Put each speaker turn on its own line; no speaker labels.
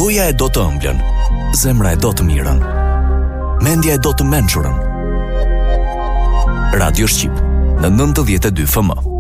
Goja e do të ëmblën, zemra e do të mirën, mendja e do të mençurën. Radio Shqip në 92 FM.